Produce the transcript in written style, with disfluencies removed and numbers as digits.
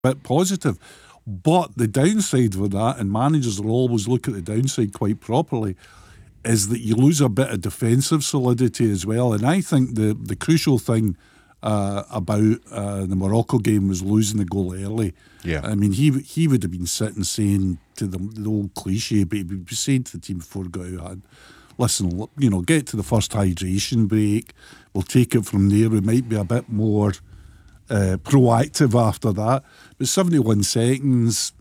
bit positive. But the downside with that, and managers will always look at the downside quite properly, is that you lose a bit of defensive solidity as well. And I think the crucial thing about the Morocco game was losing the goal early. Yeah. I mean, he would have been sitting saying to the old cliche, but he'd be saying to the team before it got out of hand, listen, get to the first hydration break. We'll take it from there. We might be a bit more proactive after that. But 71 seconds,